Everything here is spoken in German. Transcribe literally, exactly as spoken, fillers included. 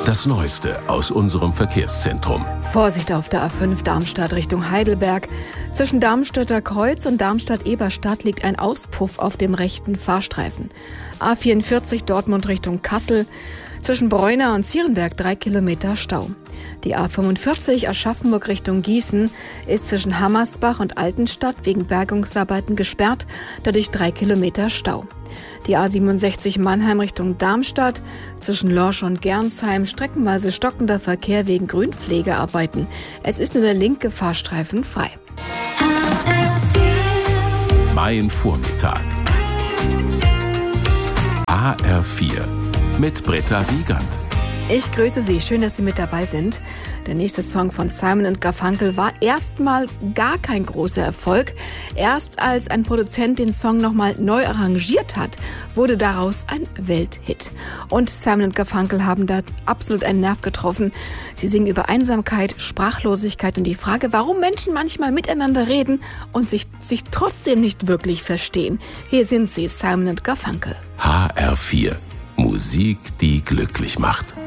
Das Neueste aus unserem Verkehrszentrum. Vorsicht auf der A fünf Darmstadt Richtung Heidelberg. Zwischen Darmstädter Kreuz und Darmstadt-Eberstadt liegt ein Auspuff auf dem rechten Fahrstreifen. A vierundvierzig Dortmund Richtung Kassel. Zwischen Breuna und Zierenberg drei Kilometer Stau. Die A fünfundvierzig Aschaffenburg Richtung Gießen ist zwischen Hammersbach und Altenstadt wegen Bergungsarbeiten gesperrt, dadurch drei Kilometer Stau. Die A siebenundsechzig Mannheim Richtung Darmstadt, zwischen Lorsch und Gernsheim streckenweise stockender Verkehr wegen Grünpflegearbeiten. Es ist nur der linke Fahrstreifen frei. Mein Vormittag. H R vier mit Britta Wiegand. Ich grüße Sie, schön, dass Sie mit dabei sind. Der nächste Song von Simon und Garfunkel war erstmal gar kein großer Erfolg. Erst als ein Produzent den Song nochmal neu arrangiert hat, wurde daraus ein Welthit. Und Simon und Garfunkel haben da absolut einen Nerv getroffen. Sie singen über Einsamkeit, Sprachlosigkeit und die Frage, warum Menschen manchmal miteinander reden und sich, sich trotzdem nicht wirklich verstehen. Hier sind sie, Simon und Garfunkel. H R vier. Musik, die glücklich macht.